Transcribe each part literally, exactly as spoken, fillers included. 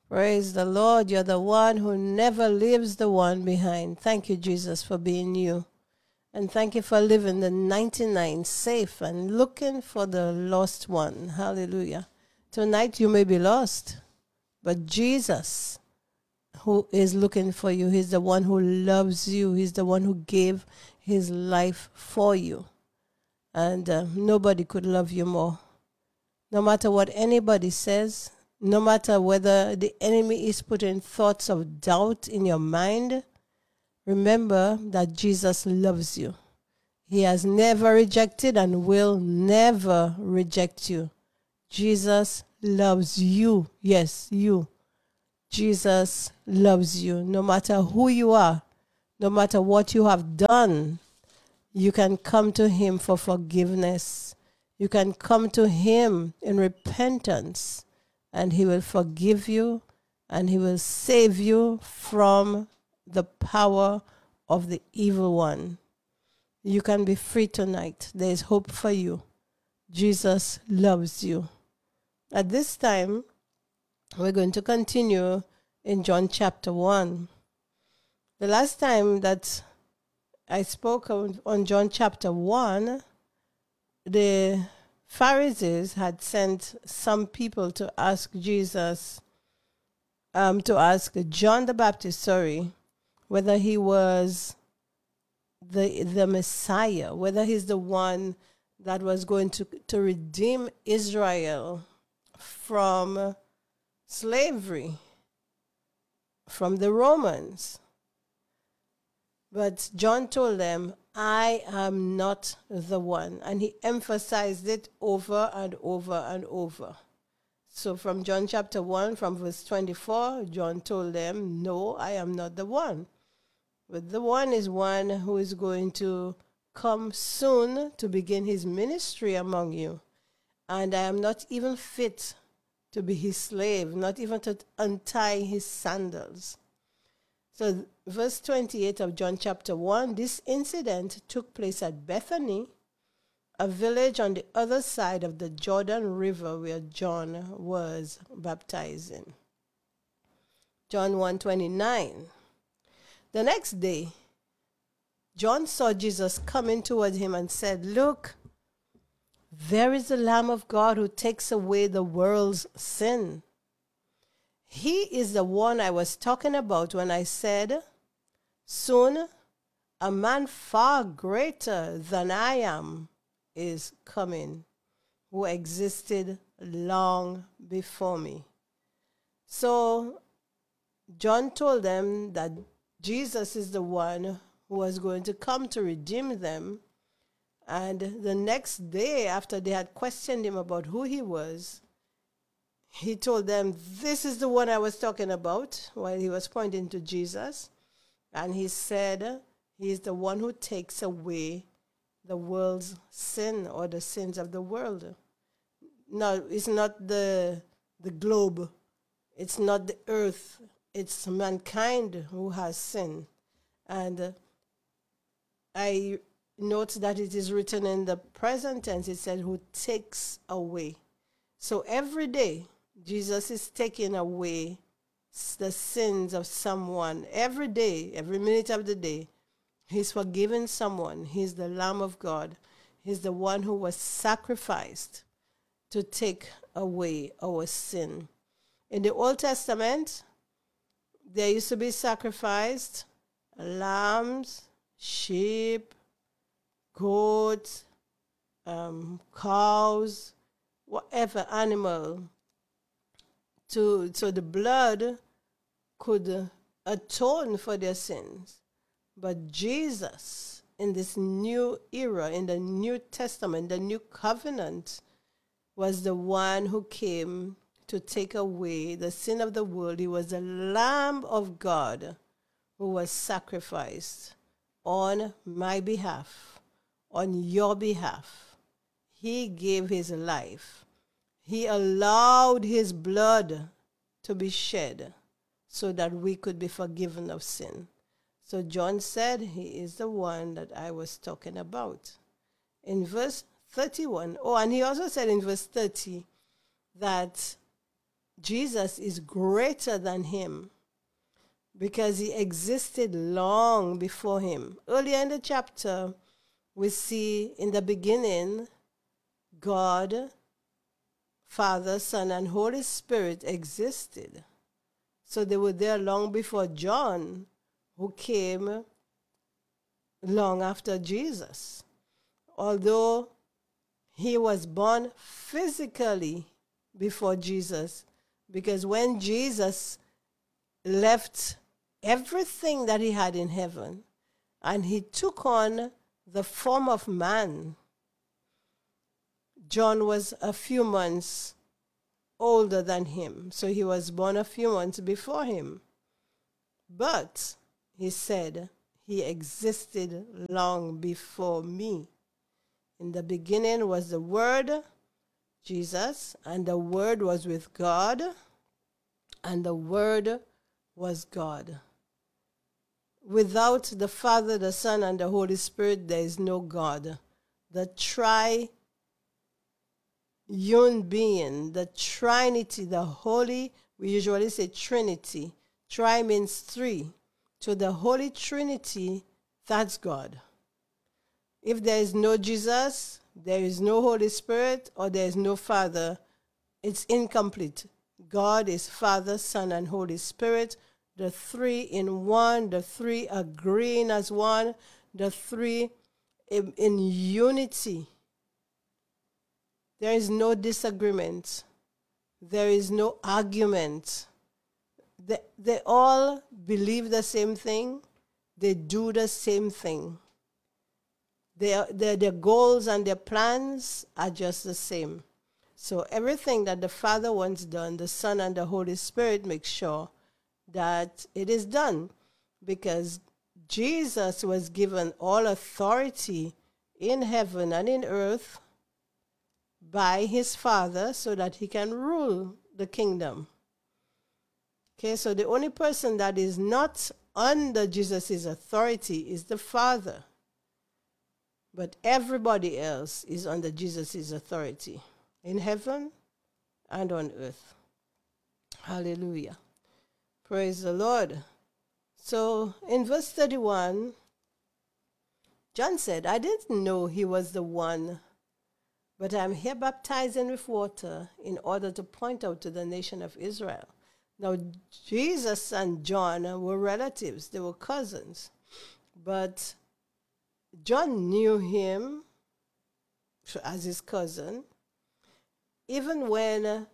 Praise the Lord. You're the one who never leaves the one behind. Thank you, Jesus, for being you. And thank you for living the ninety-nine safe and looking for the lost one. Hallelujah. Tonight you may be lost, but Jesus, who is looking for you, he's the one who loves you. He's the one who gave his life for you. And uh, nobody could love you more. No matter what anybody says, no matter whether the enemy is putting thoughts of doubt in your mind, remember that Jesus loves you. He has never rejected and will never reject you. Jesus loves you. Yes, you. Jesus loves you. No matter who you are, no matter what you have done, you can come to him for forgiveness. You can come to him in repentance, and he will forgive you, and he will save you from the power of the evil one. You can be free tonight. There is hope for you. Jesus loves you. At this time, we're going to continue in John chapter one. The last time that I spoke on, on John chapter one, the Pharisees had sent some people to ask Jesus, um, to ask John the Baptist, sorry, whether he was the the Messiah, whether he's the one that was going to, to redeem Israel from slavery, from the Romans. But John told them, I am not the one. And he emphasized it over and over and over. So from John chapter one, from verse twenty-four, John told them, no, I am not the one. But the one is one who is going to come soon to begin his ministry among you. And I am not even fit to be his slave, not even to untie his sandals. So verse twenty-eight of John chapter one, this incident took place at Bethany, a village on the other side of the Jordan River where John was baptizing. John one twenty-nine. The next day, John saw Jesus coming toward him and said, look, there is the Lamb of God who takes away the world's sin. He is the one I was talking about when I said, soon a man far greater than I am is coming, who existed long before me. So John told them that Jesus is the one who was going to come to redeem them. And the next day, after they had questioned him about who he was, he told them, this is the one I was talking about, while he was pointing to Jesus. And he said, he is the one who takes away the world's sin, or the sins of the world. No, it's not the, the globe. It's not the earth. It's mankind who has sin. And uh, I note that it is written in the present tense. It said, who takes away. So every day, Jesus is taking away the sins of someone. Every day, every minute of the day, he's forgiving someone. He's the Lamb of God. He's the one who was sacrificed to take away our sin. In the Old Testament, there used to be sacrificed lambs, sheep, goats, um, cows, whatever animal, to so the blood could atone for their sins. But Jesus, in this new era, in the New Testament, the new covenant, was the one who came to take away the sin of the world. He was the Lamb of God who was sacrificed on my behalf, on your behalf. He gave his life. He allowed his blood to be shed so that we could be forgiven of sin. So John said he is the one that I was talking about. In verse thirty-one, oh, and he also said in verse thirty that Jesus is greater than him because he existed long before him. Earlier in the chapter, we see in the beginning, God, Father, Son, and Holy Spirit existed. So they were there long before John, who came long after Jesus. Although he was born physically before Jesus, because when Jesus left everything that he had in heaven and he took on the form of man, John was a few months older than him, so he was born a few months before him. But he said, he existed long before me. In the beginning was the Word, Jesus, and the Word was with God, and the Word was God. Without the Father, the Son, and the Holy Spirit, there is no God. The tri Yun being, the Trinity, the Holy, we usually say Trinity. Tri means three. So the Holy Trinity, that's God. If there is no Jesus, there is no Holy Spirit, or there is no Father, it's incomplete. God is Father, Son, and Holy Spirit, the three in one, the three agreeing as one, the three in, in unity. There is no disagreement. There is no argument. They, they all believe the same thing. They do the same thing. Their, their, their goals and their plans are just the same. So everything that the Father wants done, the Son and the Holy Spirit make sure that it is done, because Jesus was given all authority in heaven and in earth by his Father so that he can rule the kingdom. Okay, so the only person that is not under Jesus' authority is the Father. But everybody else is under Jesus' authority in heaven and on earth. Hallelujah. Praise the Lord. So in verse thirty-one, John said, I didn't know he was the one, but I'm here baptizing with water in order to point out to the nation of Israel. Now, Jesus and John were relatives. They were cousins. But John knew him as his cousin. Even when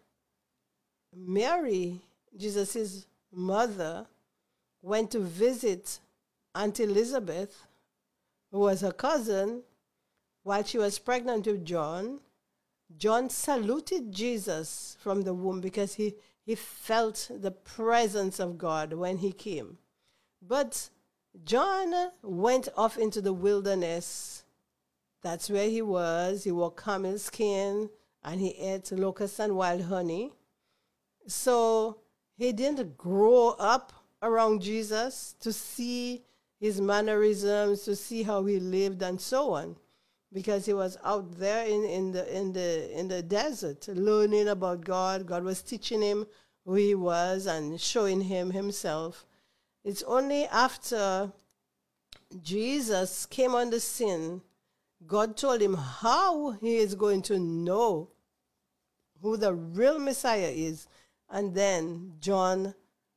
Mary, Jesus' mother, went to visit Aunt Elizabeth, who was her cousin, while she was pregnant with John, John saluted Jesus from the womb because he, he felt the presence of God when he came. But John went off into the wilderness. That's where he was. He wore camel skin and he ate locusts and wild honey. So he didn't grow up around Jesus to see his mannerisms, to see how he lived and so on, because he was out there in, in the in the in the desert learning about God. God was teaching him who he was and showing him himself. It's only after Jesus came on the scene, God told him how he is going to know who the real Messiah is. And then John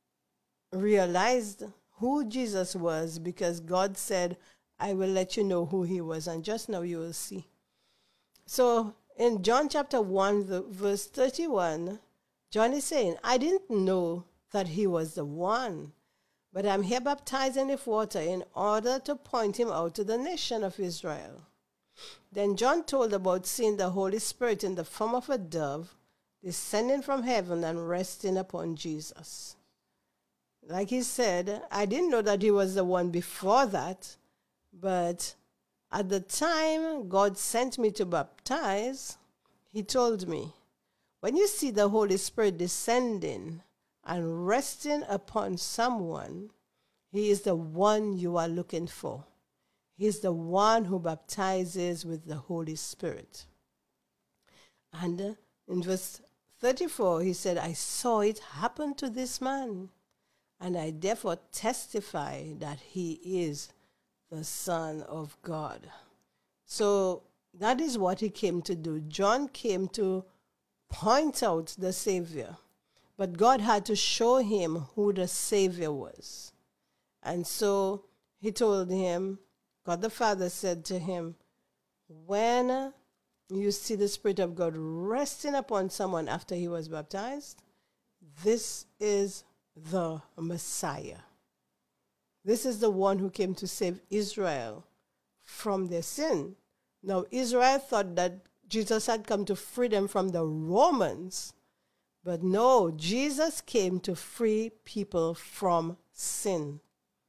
realized who Jesus was, because God said, I will let you know who he was, and just now you will see. So in John chapter one, the, verse thirty-one, John is saying, I didn't know that he was the one, but I'm here baptizing with water in order to point him out to the nation of Israel. Then John told about seeing the Holy Spirit in the form of a dove descending from heaven and resting upon Jesus. Like he said, I didn't know that he was the one before that, but at the time God sent me to baptize, he told me, when you see the Holy Spirit descending and resting upon someone, he is the one you are looking for. He is the one who baptizes with the Holy Spirit. And in verse thirty-four, he said, I saw it happen to this man, and I therefore testify that he is the Son of God. So that is what he came to do. John came to point out the Savior, but God had to show him who the Savior was. And so he told him, God the Father said to him, when you see the Spirit of God resting upon someone after he was baptized, this is the Messiah. This is the one who came to save Israel from their sin. Now, Israel thought that Jesus had come to free them from the Romans, but no, Jesus came to free people from sin.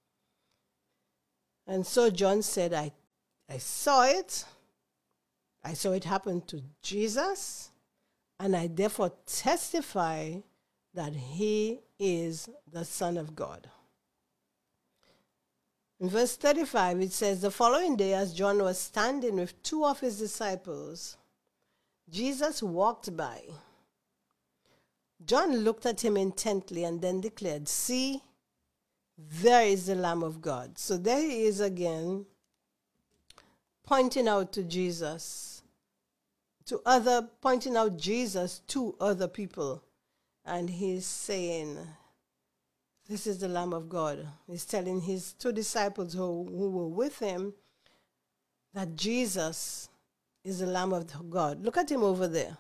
And so John said, I, I saw it. I saw it happen to Jesus, and I therefore testify that he is the Son of God. In verse thirty-five, it says, the following day, as John was standing with two of his disciples, Jesus walked by. John looked at him intently and then declared, see, there is the Lamb of God. So there he is again, pointing out to Jesus, to other, pointing out Jesus to other people. And he's saying, this is the Lamb of God. He's telling his two disciples who, who were with him that Jesus is the Lamb of God. Look at him over there.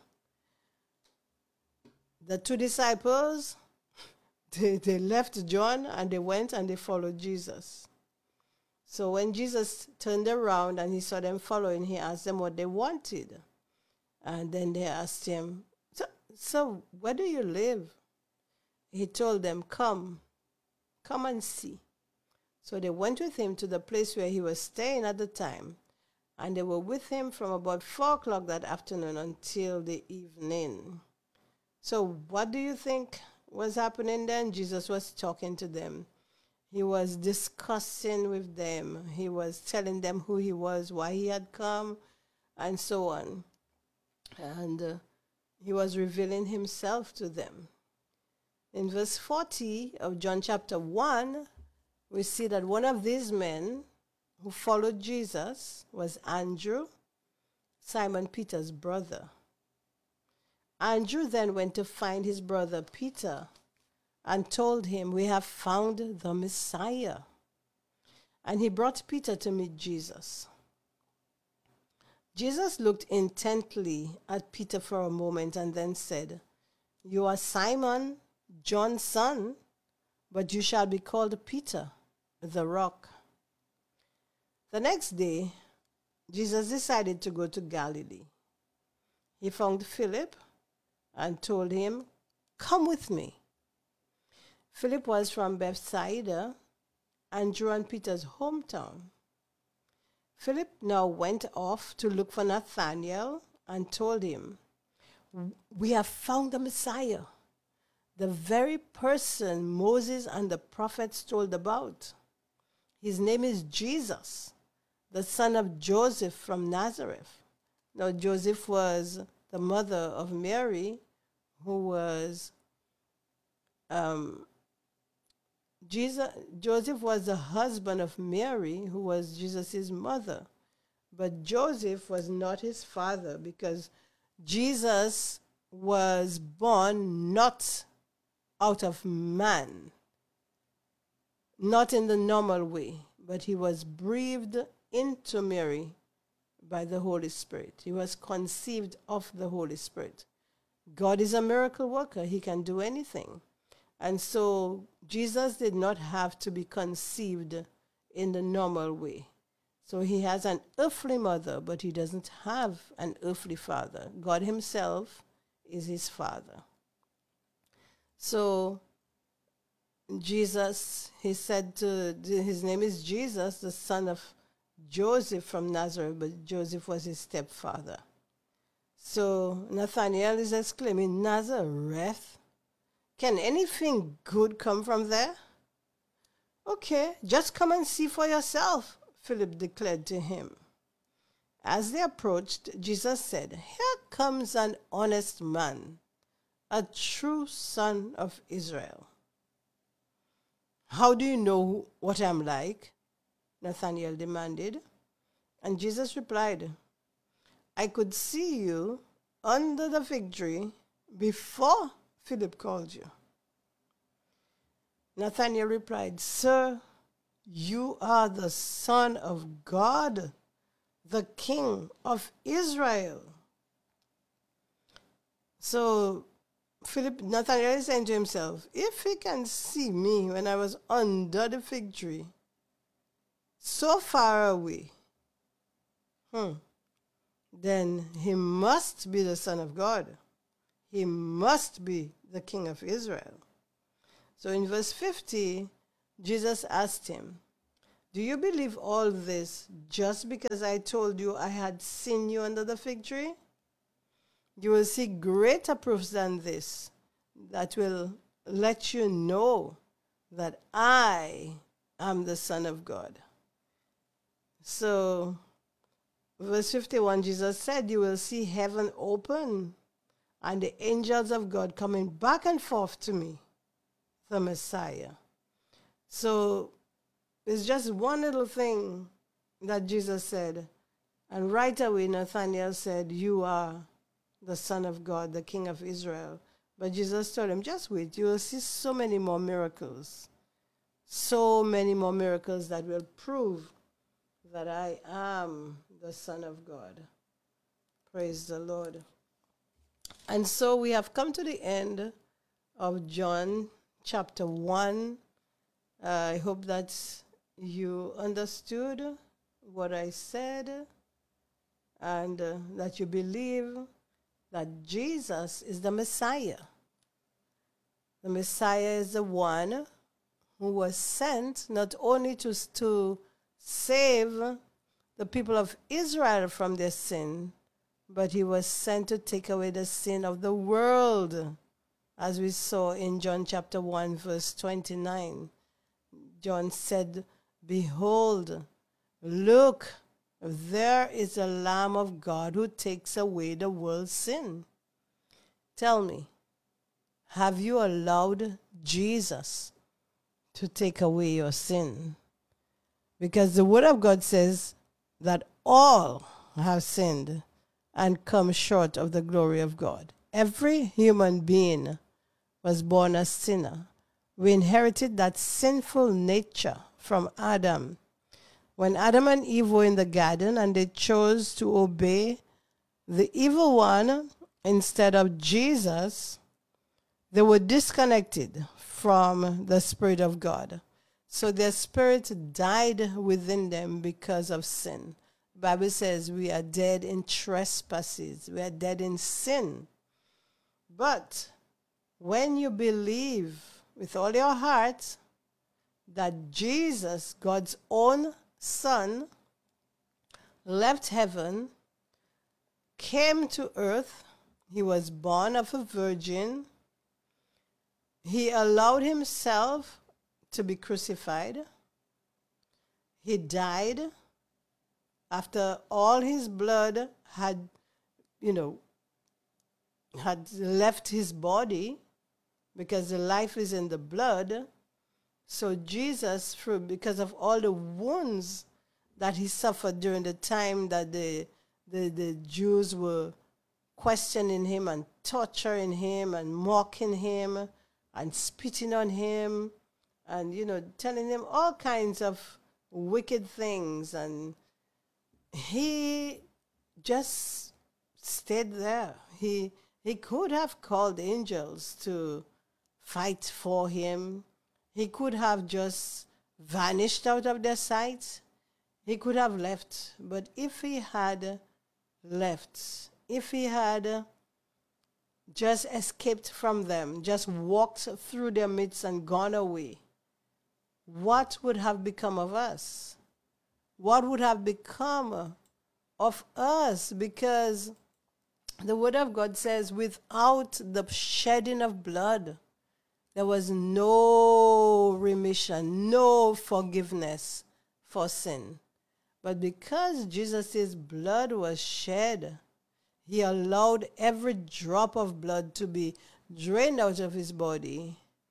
The two disciples, they, they left John and they went and they followed Jesus. So when Jesus turned around and he saw them following, he asked them what they wanted. And then they asked him, so, so where do you live? He told them, come, come and see. So they went with him to the place where he was staying at the time. And they were with him from about four o'clock that afternoon until the evening. So what do you think was happening then? Jesus was talking to them. He was discussing with them. He was telling them who he was, why he had come, and so on. And uh, he was revealing himself to them. In verse forty of John chapter one, we see that one of these men who followed Jesus was Andrew, Simon Peter's brother. Andrew then went to find his brother Peter and told him, we have found the Messiah. And he brought Peter to meet Jesus. Jesus looked intently at Peter for a moment and then said, you are Simon, John's son, but you shall be called Peter, the rock. The next day, Jesus decided to go to Galilee. He found Philip and told him, come with me. Philip was from Bethsaida, Andrew and Peter's hometown. Philip now went off to look for Nathanael and told him, we have found the Messiah, the very person Moses and the prophets told about. His name is Jesus, the son of Joseph from Nazareth. Now, Joseph was the mother of Mary, who was, um, Jesus, Joseph was the husband of Mary, who was Jesus' mother. But Joseph was not his father because Jesus was born not out of man, not in the normal way, but he was breathed into Mary by the Holy Spirit. He was conceived of the Holy Spirit. God is a miracle worker. He can do anything. And so Jesus did not have to be conceived in the normal way. So he has an earthly mother, but he doesn't have an earthly father. God himself is his father. So Jesus, he said to, his name is Jesus, the son of Joseph from Nazareth, but Joseph was his stepfather. So Nathanael is exclaiming, Nazareth? Can anything good come from there? Okay, just come and see for yourself, Philip declared to him. As they approached, Jesus said, here comes an honest man, a true son of Israel. How do you know what I'm like? Nathanael demanded. And Jesus replied, I could see you under the fig tree before Philip called you. Nathanael replied, Sir, you are the Son of God, the King of Israel. So Philip, Nathanael is saying to himself, if he can see me when I was under the fig tree, so far away, hmm, then he must be the Son of God. He must be the King of Israel. So in verse fifty, Jesus asked him, do you believe all this just because I told you I had seen you under the fig tree? You will see greater proofs than this that will let you know that I am the Son of God. So, verse fifty-one, Jesus said, you will see heaven open and the angels of God coming back and forth to me, the Messiah. So, it's just one little thing that Jesus said. And right away, Nathanael said, you are the Son of God, the King of Israel. But Jesus told him, just wait, you will see so many more miracles. So many more miracles that will prove that I am the Son of God. Praise the Lord. And so we have come to the end of John chapter one. Uh, I hope that you understood what I said and uh, that you believe that Jesus is the Messiah. The Messiah is the one who was sent not only to, to save the people of Israel from their sin, but he was sent to take away the sin of the world, as we saw in John chapter one, verse twenty-nine. John said, behold, look, there is the Lamb of God who takes away the world's sin. Tell me, have you allowed Jesus to take away your sin? Because the Word of God says that all have sinned and come short of the glory of God. Every human being was born a sinner. We inherited that sinful nature from Adam. When Adam and Eve were in the garden and they chose to obey the evil one instead of Jesus, they were disconnected from the Spirit of God. So their spirit died within them because of sin. The Bible says we are dead in trespasses. We are dead in sin. But when you believe with all your heart that Jesus, God's own Son, left heaven, came to earth, he was born of a virgin, he allowed himself to be crucified, he died after all his blood had, you know, had left his body, because the life is in the blood. So Jesus, through, because of all the wounds that he suffered during the time that the, the, the Jews were questioning him and torturing him and mocking him and spitting on him and, you know, telling him all kinds of wicked things. And he just stayed there. He, he could have called angels to fight for him. He could have just vanished out of their sight. He could have left. But if he had left, if he had just escaped from them, just walked through their midst and gone away, what would have become of us? What would have become of us? Because the Word of God says, without the shedding of blood, there was no remission, no forgiveness for sin. But because Jesus' blood was shed, he allowed every drop of blood to be drained out of his body,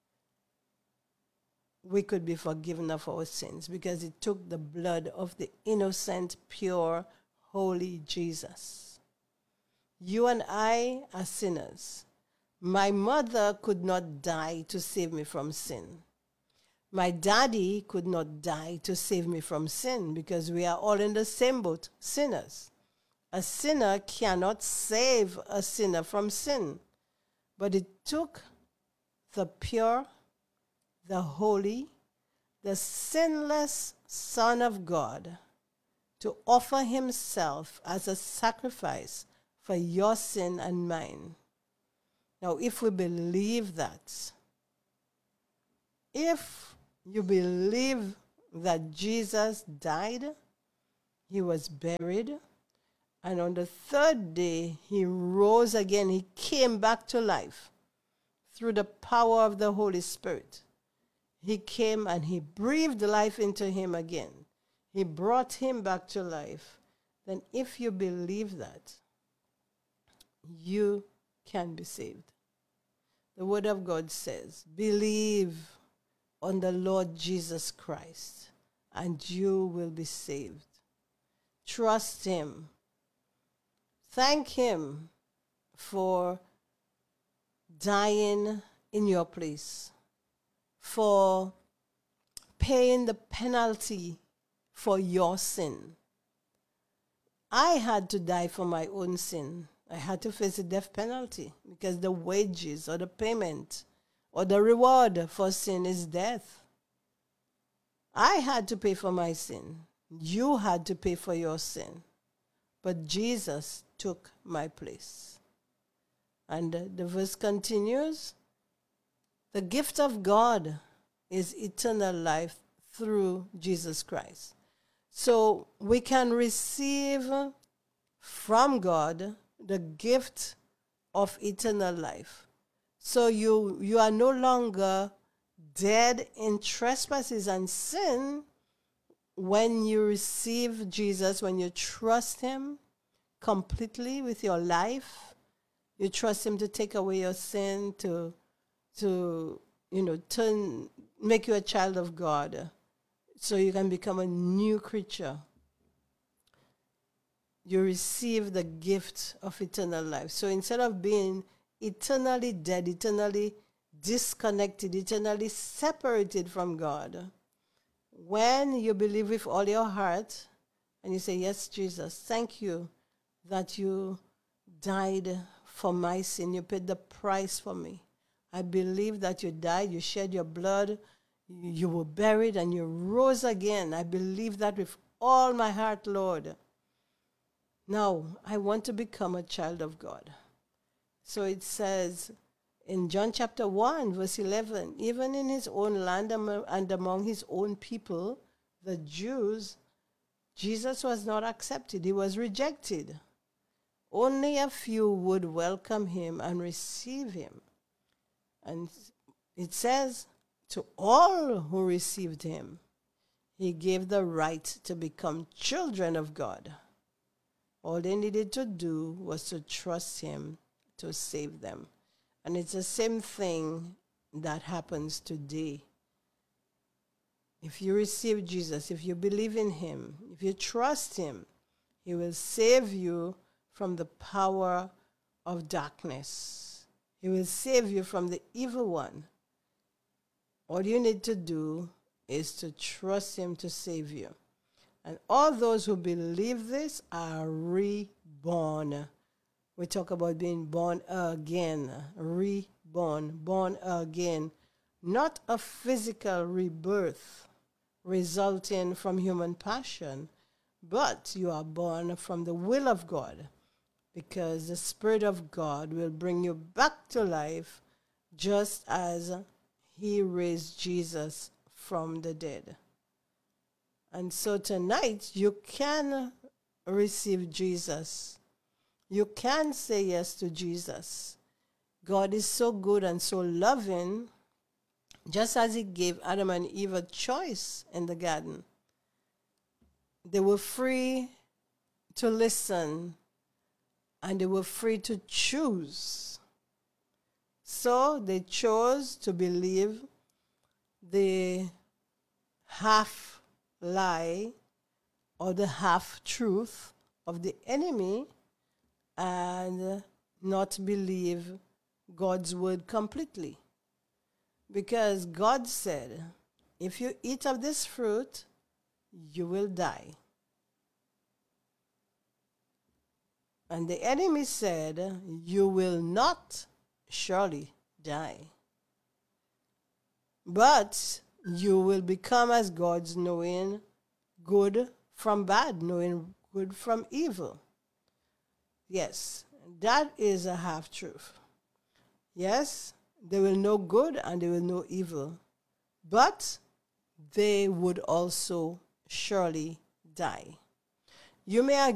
we could be forgiven of our sins, because it took the blood of the innocent, pure, holy Jesus. You and I are sinners. My mother could not die to save me from sin. My daddy could not die to save me from sin, because we are all in the same boat, sinners. A sinner cannot save a sinner from sin. But it took the pure, the holy, the sinless Son of God to offer himself as a sacrifice for your sin and mine. Now, if we believe that, if you believe that Jesus died, he was buried, and on the third day he rose again, he came back to life through the power of the Holy Spirit. He came and he breathed life into him again. He brought him back to life. Then if you believe that, you can be saved. The Word of God says, believe on the Lord Jesus Christ, and you will be saved. Trust him. Thank him for dying in your place, for paying the penalty for your sin. I had to die for my own sin. I had to face the death penalty, because the wages or the payment or the reward for sin is death. I had to pay for my sin. You had to pay for your sin. But Jesus took my place. And uh, the verse continues, the gift of God is eternal life through Jesus Christ. So we can receive from God the gift of eternal life. So you, you are no longer dead in trespasses and sin when you receive Jesus, when you trust him completely with your life. You trust him to take away your sin, to, to you know, turn, make you a child of God, so you can become a new creature. You receive the gift of eternal life. So instead of being eternally dead, eternally disconnected, eternally separated from God, when you believe with all your heart and you say, yes, Jesus, thank you that you died for my sin. You paid the price for me. I believe that you died, you shed your blood, you were buried, and you rose again. I believe that with all my heart, Lord. Now, I want to become a child of God. So it says in John chapter one, verse eleven, even in his own land and among his own people, the Jews, Jesus was not accepted. He was rejected. Only a few would welcome him and receive him. And it says, to all who received him, he gave the right to become children of God. All they needed to do was to trust him to save them. And it's the same thing that happens today. If you receive Jesus, if you believe in him, if you trust him, he will save you from the power of darkness. He will save you from the evil one. All you need to do is to trust him to save you. And all those who believe this are reborn. We talk about being born again, reborn, born again. Not a physical rebirth resulting from human passion, but you are born from the will of God, because the Spirit of God will bring you back to life just as he raised Jesus from the dead. And so tonight you can receive Jesus. You can say yes to Jesus. God is so good and so loving, just as he gave Adam and Eve a choice in the garden. They were free to listen, and they were free to choose. So they chose to believe the half lie or the half truth of the enemy and not believe God's word completely. Because God said, if you eat of this fruit, you will die. And the enemy said, you will not surely die. But you will become as gods, knowing good from bad, knowing good from evil. Yes, that is a half-truth. Yes, they will know good and they will know evil, but they would also surely die. You may